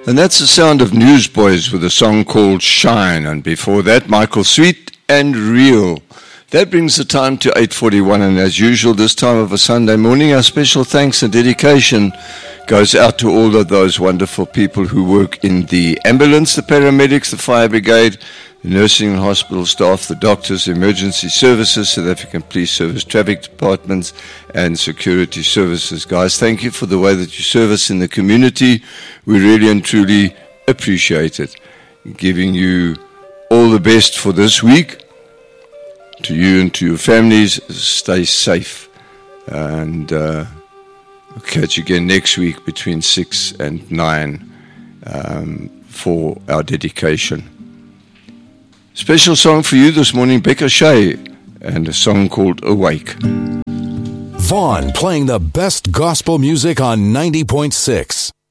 And that's the sound of Newsboys with a song called Shine. And before that, Michael Sweet and Real. That brings the time to 8:41. And as usual, this time of a Sunday morning, our special thanks and dedication goes out to all of those wonderful people who work in the ambulance, the paramedics, the fire brigade, the nursing and hospital staff, the doctors, emergency services, South African Police Service, traffic departments, and security services. Guys, thank you for the way that you serve us in the community. We really and truly appreciate it. Giving you all the best for this week. To you and to your families, stay safe. And we'll catch you again next week between 6 and 9 for our dedication. Special song for you this morning, Becca Shea, and a song called Awake. Vaughn playing the best gospel music on 90.6.